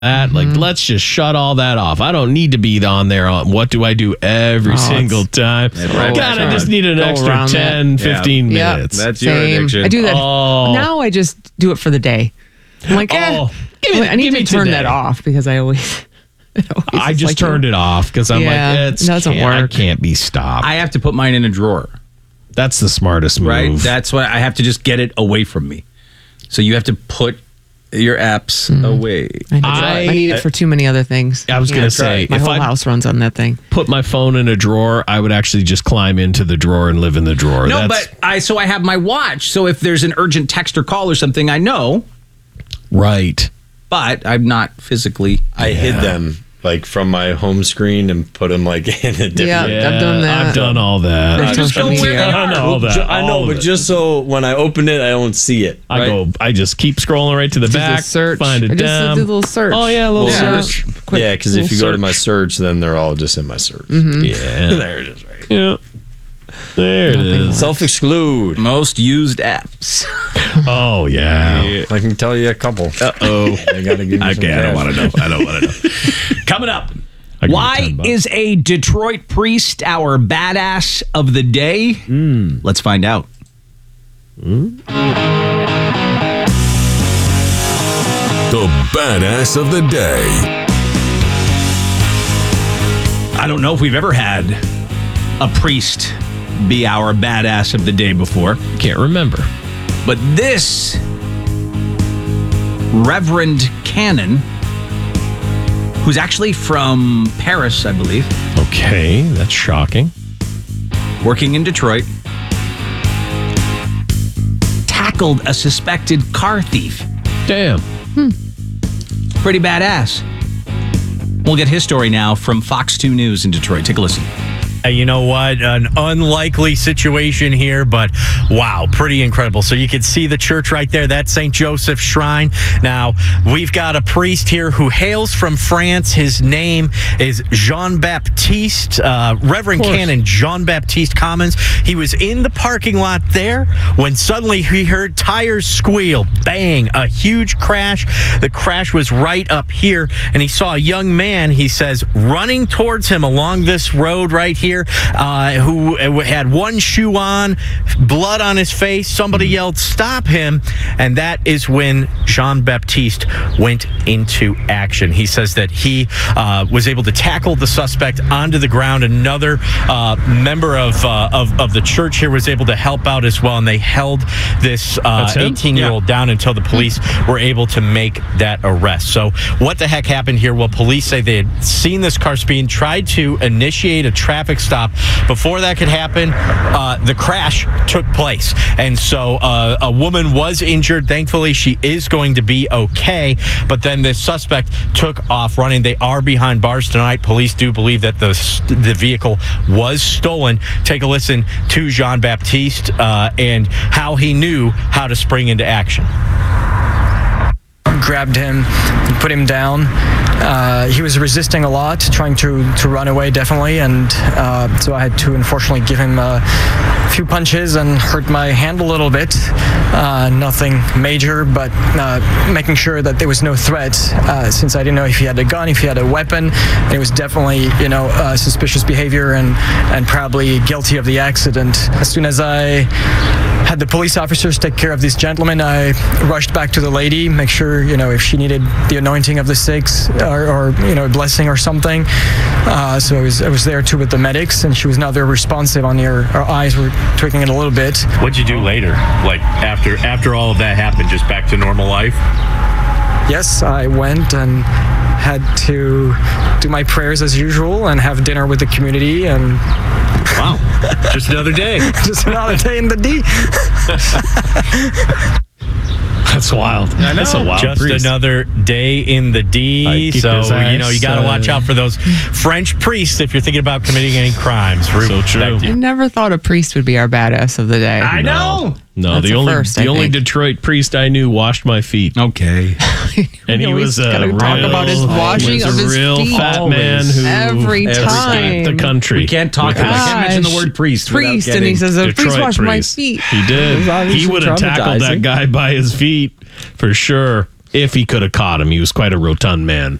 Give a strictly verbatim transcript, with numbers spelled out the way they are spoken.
that. Mm-hmm. Like, let's just shut all that off. I don't need to be on there on what do I do every oh, single time. God, I just need an extra ten, fifteen yeah. minutes. Yep. That's Same. your addiction. I do that. Oh. Now I just do it for the day. I'm like, eh, oh, give me, I need give to me turn today. that off because I always... I just like turned you. it off because I'm yeah, like, it doesn't can't, work. I can't be stopped. I have to put mine in a drawer. That's the smartest move. Right? That's why I have to just get it away from me. So you have to put your apps mm. away. I need, I, I need it for too many other things. I was going to say, my if whole I house runs on that thing. Put my phone in a drawer, I would actually just climb into the drawer and live in the drawer. No, That's, but I so I have my watch. So if there's an urgent text or call or something, I know. Right. But I'm not physically. I yeah. hid them. Like from my home screen and put them like in a different. Yeah, yeah, I've done that. I've done all that. I just don't where they are. I know all that. I know, but just so when I open it, I don't see it. I right? go. I just keep scrolling right to the just back. Search. Find it I just down. did a little search. Oh yeah, a little well, search. Yeah, Quick yeah, because if you search. go to my search, then they're all just in my search. Mm-hmm. Yeah, there it is. Right. Yeah. There Nothing it is. Self-exclude. Most used apps. Oh yeah. yeah. I can tell you a couple. Uh oh. I gotta give you Okay, some I don't cash. want to know. I don't want to know. Coming up. I'll give you Why ten bucks. is a Detroit priest our badass of the day? Mm. Let's find out. Mm? The badass of the day. I don't know if we've ever had a priest be our badass of the day before, Can't remember. but this Reverend Canon, who's actually from Paris, I believe, Okay, that's shocking. working in Detroit, tackled a suspected car thief. Damn. Pretty badass. We'll get his story now from Fox two News in Detroit. Take a listen. Hey, you know what? An unlikely situation here, but wow, pretty incredible. So you can see the church right there. That's Saint Joseph Shrine. Now, we've got a priest here who hails from France. His name is Jean-Baptiste, uh, Reverend Canon Jean-Baptiste Commons. He was in the parking lot there when suddenly he heard tires squeal. Bang, a huge crash. The crash was right up here, and he saw a young man, he says, running towards him along this road right here. Uh, who had one shoe on, blood on his face. Somebody yelled, "Stop him!" And that is when Jean-Baptiste went into action. He says that he uh, was able to tackle the suspect onto the ground. Another uh, member of, uh, of of the church here was able to help out as well, and they held this eighteen-year-old uh, yeah. down until the police were able to make that arrest. So what the heck happened here? Well, police say they had seen this car speeding, tried to initiate a traffic stop. Before that could happen, uh, the crash took place. And so uh, a woman was injured. Thankfully, she is going to be okay. But then the suspect took off running. They are behind bars tonight. Police do believe that the, the vehicle was stolen. Take a listen to Jean-Baptiste uh, and how he knew how to spring into action. Grabbed him and put him down. Uh, he was resisting a lot, trying to, to run away, definitely, and uh, so I had to unfortunately give him a few punches and hurt my hand a little bit. Uh, nothing major, but uh, making sure that there was no threat, uh, since I didn't know if he had a gun, if he had a weapon. And it was definitely, you know, uh, suspicious behavior and, and probably guilty of the accident. As soon as I had the police officers take care of this gentleman, I rushed back to the lady, make sure, you know, if she needed the anointing of the six or, or you know, a blessing or something. Uh, so I was I was there too with the medics, and she was not very responsive. On her, her eyes were twitching it a little bit. What'd you do later? Like after after all of that happened, just back to normal life? Yes, I went and had to do my prayers as usual and have dinner with the community, and wow, just another day. Just another day in the D. That's wild. I know. That's a wild Just priest. another day in the D. So, you know, you got to watch out for those French priests if you're thinking about committing any crimes. So true. I never thought a priest would be our badass of the day. I know. No, That's the a only first, the I only think. Detroit priest I knew washed my feet. Okay. And he always was a gotta real, talk about his washing he was of a his real feet. fat man who Every escaped time. the country. We can't talk about I can't mention the word priest. Priest, without and he getting says, "A priest Detroit washed my priest. feet." He did. It was obviously He would have tackled that traumatizing. guy by his feet for sure. if he could have caught him. He was quite a rotund man.